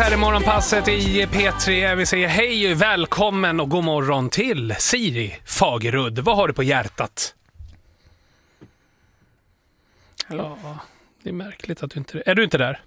här i morgonpasset i P3. Vi säger hej, välkommen och god morgon till Siri Fagerud. Vad har du på hjärtat? Ja, det är märkligt att du inte... Är du inte där?